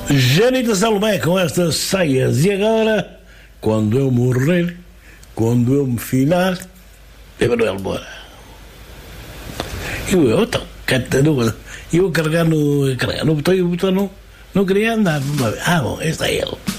Janita Salomé com estas saias. E agora, quando eu morrer, quando eu me finar, Emanuel Moura. Eu então, eu carregar no botão e o botão não queria andar. Bom, este é ele.